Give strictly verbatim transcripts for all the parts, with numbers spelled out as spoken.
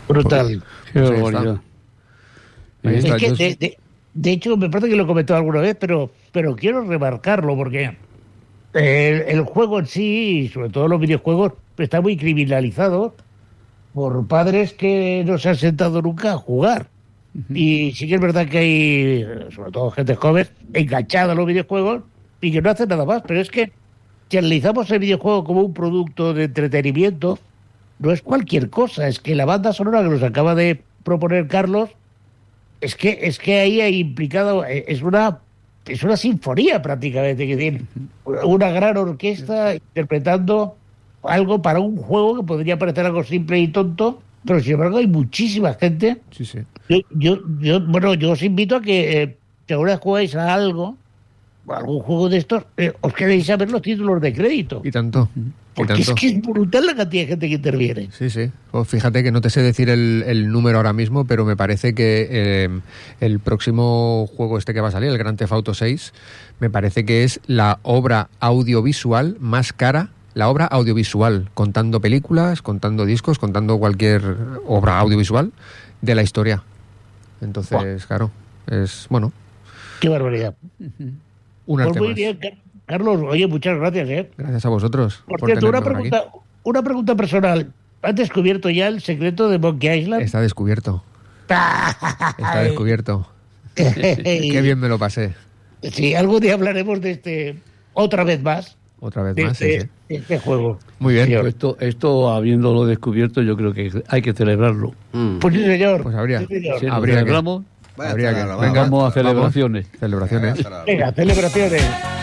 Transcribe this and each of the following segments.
Brutal. Qué barbaridad. Es que, de, de, de hecho, me parece que lo he comentado alguna vez, pero, pero quiero remarcarlo porque el, el juego en sí, y sobre todo los videojuegos, está muy criminalizado por padres que no se han sentado nunca a jugar. Uh-huh. Y sí que es verdad que hay, sobre todo gente joven, enganchada a los videojuegos y que no hace nada más. Pero es que si analizamos el videojuego como un producto de entretenimiento, no es cualquier cosa. Es que la banda sonora que nos acaba de proponer Carlos, es que es que ahí hay implicado, es una es una sinfonía prácticamente, que tiene una gran orquesta interpretando algo para un juego que podría parecer algo simple y tonto, pero sin embargo hay muchísima gente. Sí, sí. Yo, yo, yo bueno, yo os invito a que eh, si ahora jugáis a algo, a algún juego de estos, eh, os queréis saber los títulos de crédito. Y tanto. Porque tanto. es que es brutal la cantidad de gente que interviene. Sí, sí. Pues fíjate que no te sé decir el, el número ahora mismo, pero me parece que eh, el próximo juego este que va a salir, el Grand Theft Auto seis, me parece que es la obra audiovisual más cara, la obra audiovisual, contando películas, contando discos, contando cualquier obra audiovisual de la historia. Entonces, wow. Claro, es, bueno... ¡Qué barbaridad! Un arte pues muy más. bien, Carlos, oye, muchas gracias, ¿eh? Gracias a vosotros. Por, por cierto, una pregunta, una pregunta personal. ¿Has descubierto ya el secreto de Monkey Island? Está descubierto. Está descubierto. Qué bien me lo pasé. Sí, algún día hablaremos de este otra vez más. Otra vez de, más, de, sí, sí. de este juego. Muy bien. Pues esto, esto, habiéndolo descubierto, yo creo que hay que celebrarlo. Mm. Pues sí, señor. Pues habría. Sí, señor. Si habría celebramos, que, habría que. Venga, vengamos a celebraciones. Vamos. Celebraciones. Venga, celebraciones.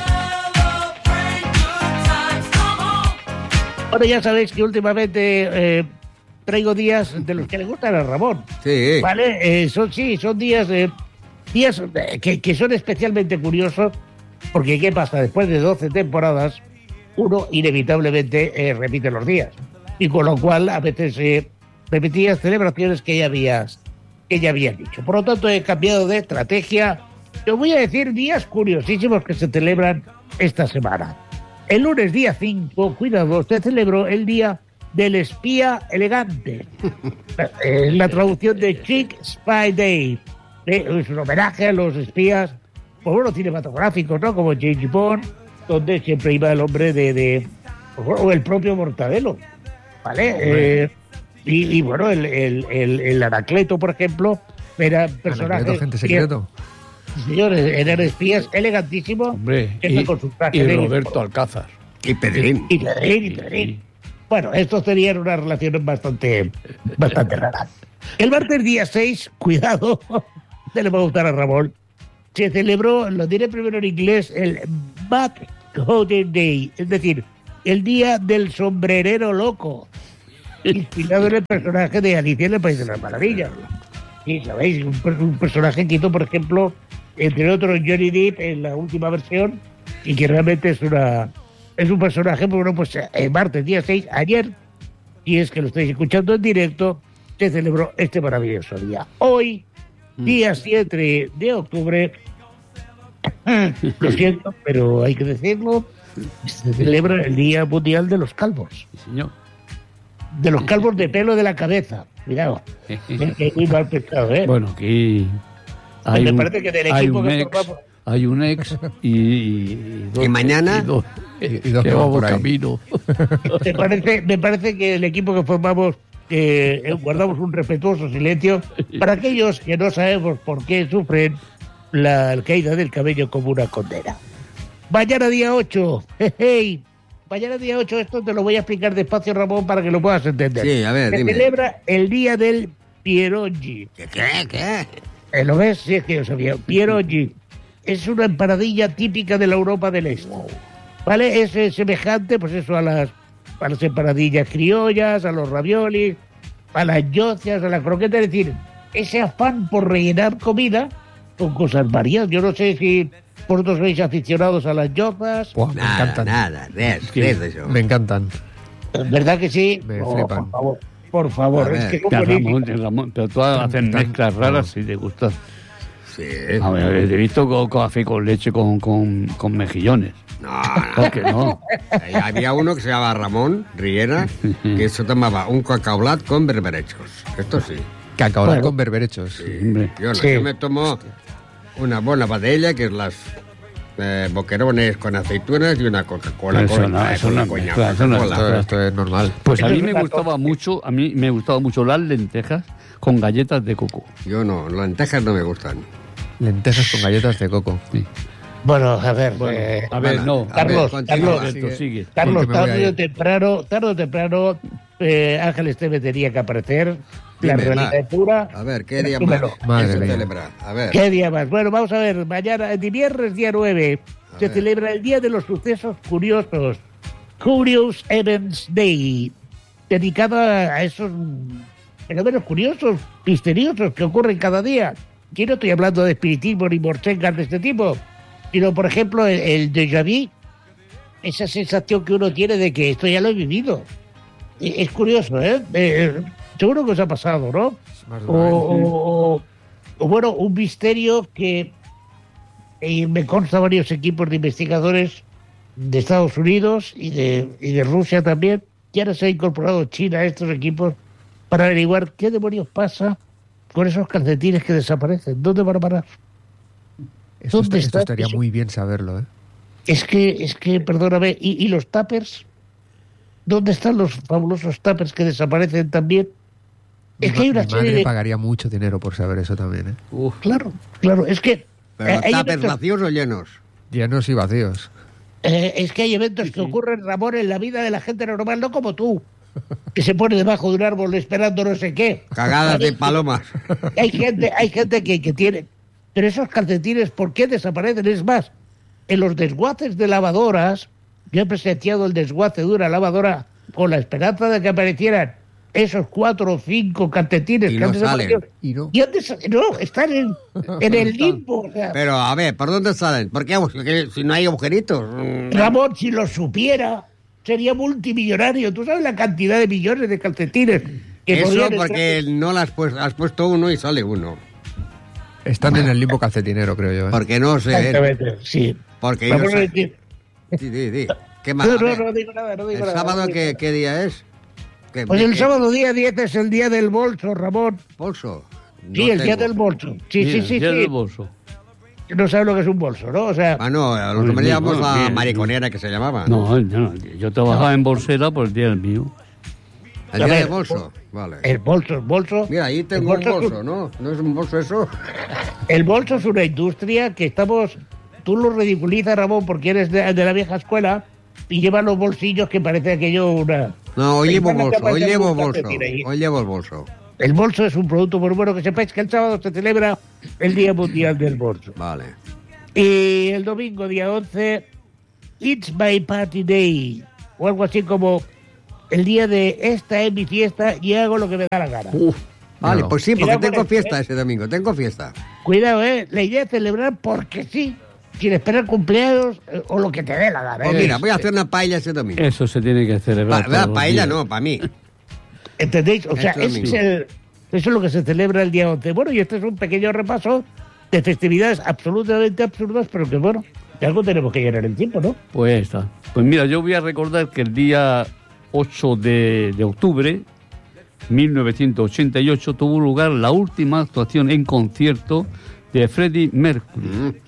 Bueno, ya sabéis que últimamente eh, traigo días de los que le gustan a Ramón. Sí. ¿Vale? Eh, son, sí, son días, eh, días eh, que, que son especialmente curiosos, porque ¿qué pasa? Después de doce temporadas, uno inevitablemente eh, repite los días. Y con lo cual, a veces eh, repetías celebraciones que ya habías, que ya habías dicho. Por lo tanto, he cambiado de estrategia. Os voy a decir días curiosísimos que se celebran esta semana. El lunes día cinco, cuidado, se celebró el Día del Espía Elegante. Es la traducción de Chic Spy Day. Es un homenaje a los espías, pues bueno, cinematográficos, ¿no? Como James Bond, donde siempre iba el hombre de... de o el propio Mortadelo, ¿vale? Eh, y, y bueno, el, el, el, el Anacleto, por ejemplo, era personaje... Anacleto, gente secreto. Señores, eran espías elegantísimos. Hombre, y, con su traje y de Roberto Alcázar. Y Pedrín. Y Pedrín, y Pedrín. Bueno, estos tenían unas relaciones bastante, bastante raras. El martes día seis, cuidado, te le va a gustar a Ramón, se celebró, lo diré primero en inglés, el Mad Hatter Day, es decir, el día del sombrerero loco, inspirado en el personaje de Alicia en el País de las Maravillas. Sí, sabéis, un, un personaje que hizo, por ejemplo, entre otros, Johnny Depp en la última versión, y que realmente es una es un personaje, pues bueno, pues el martes día seis, ayer, y es que lo estáis escuchando en directo, se celebró este maravilloso día. Hoy, día siete de octubre, lo siento, pero hay que decirlo, se celebra el Día Mundial de los Calvos. Sí, señor. De los calvos de pelo de la cabeza. Cuidado. Es muy mal pensado, ¿eh? Bueno, aquí hay me un, parece que del equipo hay un que ex, formamos... hay un ex y, y, dos, ¿Y mañana? y dos, y, y dos que que van vamos por ahí. camino. Me parece, me parece que el equipo que formamos eh, guardamos un respetuoso silencio para aquellos que no sabemos por qué sufren la caída del cabello como una condena. Mañana día ocho, hey, mañana día ocho, esto te lo voy a explicar despacio, Ramón, para que lo puedas entender. Sí, a ver, Se dime. celebra el día del Pierogi. ¿Qué, qué, qué? ¿Eh, ¿Lo ves? Sí, es que yo sabía. Pierogi es una empanadilla típica de la Europa del Este. ¿Vale? Es eh, semejante, pues eso, a las, a las empanadillas criollas, a los raviolis, a las yocias, a las croquetas. Es decir, ese afán por rellenar comida con cosas variadas. Yo no sé si vosotros sois aficionados a las yozas. Buah, me Nada, encantan. nada, res, Sí. res d'això. Me encantan. ¿Verdad que sí? Me Oh, flipan. por favor, por favor. A Es ver. que son Ya, buenísimos. Ramón, Ramón, pero tú haces Tan- mezclas raras si te gustan. Sí. A ver, he visto co- café con leche con, con, con mejillones. No, ¿Por qué no? Ahí había uno que se llamaba Ramón Riera, que eso tomaba un cacaolat con berberechos. Esto sí. Cacaolat Bueno. con berberechos. Sí. Hombre. Yo no, Sí. yo me tomo una buena paella, que es las eh, boquerones con aceitunas y una Coca-Cola. Eso con, no, eh, eso con no la es coña, mezcla, eso no es Coca-Cola. Esto, esto es normal. Pues a Eso mí es me una gustaba cosa. mucho, a mí me gustaba mucho las lentejas con galletas de coco. Yo no, las lentejas no me gustan. Lentejas con galletas de coco. Sí. Bueno, a ver, Bueno, eh, a ver, bueno, no. a Carlos, ver, continúa. Carlos, Alberto, sigue. sigue. Carlos, Porque me voy a tarde o ir. temprano, tarde o temprano, eh, Ángel Esteve tenía que aparecer. La Dime, realidad va. es pura. A ver, ¿qué día más? Resúmelo. Madre ¿Qué se mía. celebra? A ver. ¿Qué día más? Bueno, vamos a ver, mañana, el viernes día nueve, A se ver. celebra el Día de los Sucesos Curiosos, Curious Events Day, dedicado a a esos fenómenos curiosos, misteriosos que ocurren cada día. Aquí no estoy hablando de espiritismo ni morchengas de este tipo, sino, por ejemplo, el, el déjà vu, esa sensación que uno tiene de que esto ya lo he vivido. E- Es curioso, ¿eh? Eh, seguro que os ha pasado, ¿no? Es más O, duro, ¿eh? o- o, bueno, un misterio que eh, me consta varios equipos de investigadores de Estados Unidos y de, y de Rusia también, y ahora se ha incorporado China a estos equipos para averiguar qué demonios pasa con esos calcetines que desaparecen. ¿Dónde van a parar? Esto, ¿Dónde está- esto está estaría eso? muy bien saberlo, ¿eh? Es que, es que, perdóname, ¿y, y los tuppers? ¿Dónde están los fabulosos tuppers que desaparecen también? Mi, Es que hay ma- una mi serie madre de... pagaría mucho dinero por saber eso también, ¿eh? Uf. Claro, claro, es que... ¿Pero eh, los hay tapes eventos- vacíos o llenos? Llenos y vacíos. Eh, es que hay eventos que ocurren, Ramón, en la vida de la gente normal, no como tú, que se pone debajo de un árbol esperando no sé qué. Cagadas de palomas. Hay gente, hay gente que, que tiene... Pero esos calcetines, ¿por qué desaparecen? Es más, en los desguaces de lavadoras, yo he presenciado el desguace de una lavadora con la esperanza de que aparecieran esos cuatro o cinco calcetines Y que no han desaparecido. salen. Y no. Y han desa- no, están en, en el limbo. O sea, Pero, a ver, ¿por dónde salen? ¿Por qué agujeritos? Si no hay agujeritos. Mm, Ramón, si lo supiera, sería multimillonario. ¿Tú sabes la cantidad de millones de calcetines que Eso podrían porque estar- no las has puesto, has puesto uno y sale uno. Están en el limbo calcetinero, creo yo, ¿eh? Porque no sé. Exactamente, sí. Porque yo Vamos a sé. decir- Sí, sí, sí. ¿Qué más? No, A no, ver, no digo nada, no digo ¿el nada. sábado no digo qué, nada. qué día es? ¿Qué- Pues de el qué sábado día diez es el día del bolso, Ramón. bolso? Sí, No el día tengo. del bolso. Sí, Mira, sí, sí, ya sí. del bolso. No sabes lo que es un bolso, ¿no? O sea, Ah, no, a lo que Muy me bien, llamamos muy la bien. mariconera que se llamaba. No, no, yo trabajaba en bolsera por el día del mío. El A día ver, de bolso. Vale. el bolso, el bolso. Mira, ahí el tengo un bolso es bolso, ¿no? ¿No es un bolso eso? El bolso es una industria que estamos... Tú lo ridiculizas, Ramón, porque eres de, de la vieja escuela y llevas los bolsillos que parece aquello una... No, hoy Pero llevo igual no te bolso, hoy aparece llevo un bolso. calcetín ahí. Hoy llevo el bolso. El bolso es un producto muy bueno. Que sepáis que el sábado se celebra el Día Mundial del Bolso. Vale. Y el domingo, día once, It's My Party Day. O algo así como el día de esta es mi fiesta y hago lo que me da la gana. Uf, Vale, No. pues sí, porque Mira, tengo bueno, fiesta eh. ese domingo, tengo fiesta. Cuidado, ¿eh? La idea es celebrar porque sí, sin esperar cumpleaños eh, o lo que te dé la gana. Pues ¿eh? mira, voy a hacer una paella ese domingo. eso se tiene que Pa, celebrar. ¿verdad? todos los Paella días. no, para mí. ¿Entendéis? O sea, Este ese es domingo. el- eso es lo que se celebra el día once. Bueno, y este es un pequeño repaso de festividades absolutamente absurdas, pero que bueno, de algo tenemos que llenar el tiempo, ¿no? Pues ahí está. Pues mira, yo voy a recordar que el día ocho de, de octubre mil novecientos ochenta y ocho tuvo lugar la última actuación en concierto de Freddie Mercury.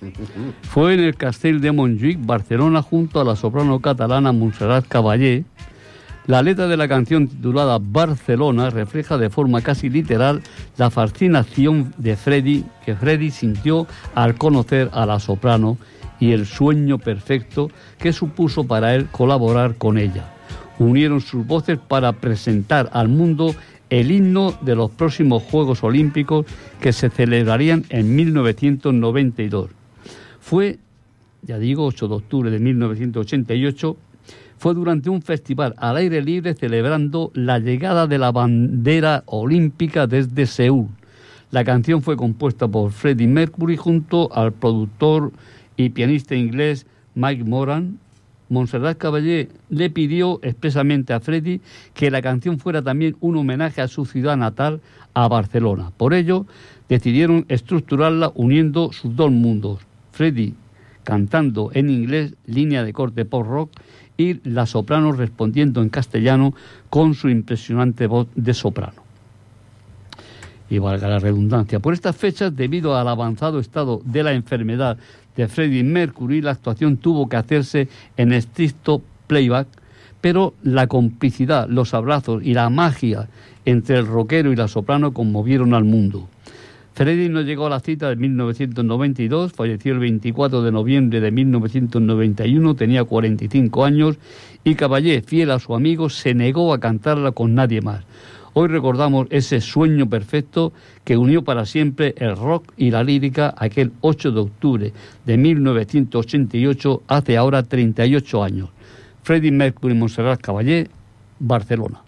Fue en el Castell de Montjuïc, Barcelona, junto a la soprano catalana Montserrat Caballé. La letra de la canción titulada Barcelona refleja de forma casi literal la fascinación de Freddie que Freddie sintió al conocer a la soprano y el sueño perfecto que supuso para él colaborar con ella. Unieron sus voces para presentar al mundo el himno de los próximos Juegos Olímpicos que se celebrarían en mil novecientos noventa y dos. Fue, ya digo, ocho de octubre de mil novecientos ochenta y ocho, fue durante un festival al aire libre celebrando la llegada de la bandera olímpica desde Seúl. La canción fue compuesta por Freddie Mercury junto al productor y pianista inglés Mike Moran. Montserrat Caballé le pidió expresamente a Freddie que la canción fuera también un homenaje a su ciudad natal, a Barcelona. Por ello, decidieron estructurarla uniendo sus dos mundos. Freddie cantando en inglés, línea de corte pop rock, y la soprano respondiendo en castellano con su impresionante voz de soprano. Y valga la redundancia, por estas fechas, debido al avanzado estado de la enfermedad de Freddie Mercury, la actuación tuvo que hacerse en estricto playback, pero la complicidad, los abrazos y la magia entre el rockero y la soprano conmovieron al mundo. Freddie no llegó a la cita de mil novecientos noventa y dos, falleció el veinticuatro de noviembre de mil novecientos noventa y uno, tenía cuarenta y cinco años, y Caballé, fiel a su amigo, se negó a cantarla con nadie más. Hoy recordamos ese sueño perfecto que unió para siempre el rock y la lírica aquel ocho de octubre de mil novecientos ochenta y ocho, hace ahora treinta y ocho años. Freddie Mercury, Montserrat Caballé, Barcelona.